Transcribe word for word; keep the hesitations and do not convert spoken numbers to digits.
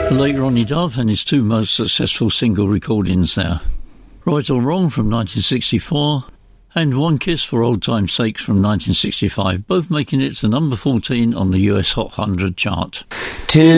The late Ronnie Dove and his two most successful single recordings there. Right or Wrong from nineteen sixty-four and One Kiss for Old Time's Sakes from nineteen sixty-five, both making it to number fourteen on the U S Hot one hundred chart. Two